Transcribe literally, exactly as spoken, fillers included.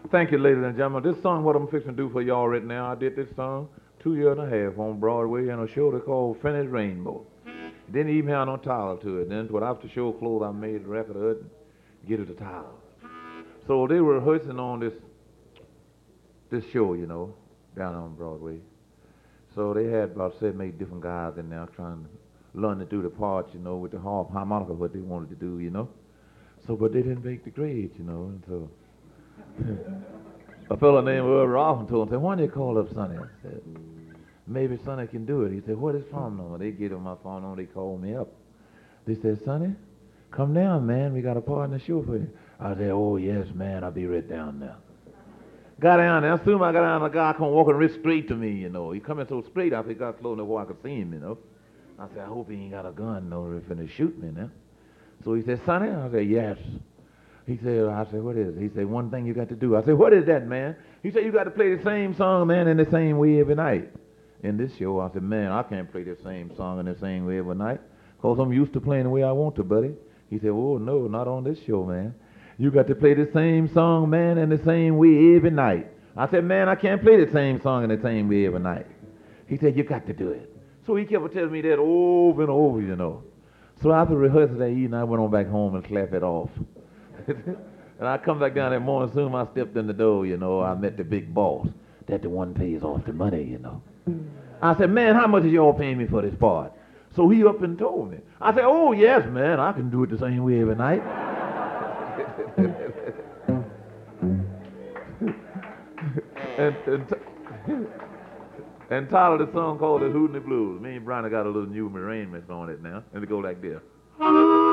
Thank you, ladies and gentlemen. This song, what I'm fixing to do for y'all right now, I did this song two years and a half on Broadway in a show they called Finished Rainbow. It didn't even have no title to it. Then, what after show closed, I made a record of it and get it a title. So they were rehearsing on this this show, you know, down on Broadway. So they had about seven, eight different guys in there trying to learn to do the parts, you know, with the harp, harmonica, what they wanted to do, you know. So, but they didn't make the grades, you know, and so a fellow named Earl Robinson told him, said, why don't you call up Sonny? I said, maybe Sonny can do it. He said, what is phone number? They gave him my phone number, they called me up. They said, Sonny, come down, man, we got a part in the show for you. I said, oh, yes, man, I'll be right down there. Got down there, soon as I got down, the guy come walking right straight to me, you know. He coming so straight, I said, got slow enough where I could see him, you know. I said, I hope he ain't got a gun, no, he's finna shoot me now. So he said, Sonny? I said, yes. He said, I said, what is it? He said, one thing you got to do. I said, what is that, man? He said, you got to play the same song, man, in the same way every night. In this show, I said, man, I can't play the same song in the same way every night because I'm used to playing the way I want to, buddy. He said, oh, no, not on this show, man. You got to play the same song, man, in the same way every night. I said, man, I can't play the same song in the same way every night. He said, you got to do it. So he kept telling me that over and over, you know. So after rehearsal that evening, I went on back home and clapped it off. And I come back down that morning, soon I stepped in the door, you know, I met the big boss. That the one pays off the money, you know. I said, man, how much is y'all paying me for this part? So he up and told me. I said, oh, yes, man, I can do it the same way every night. and, and, t- and titled the song called The Hootenanny Blues. Me and Brian got a little new arrangement on it now, and it go like this.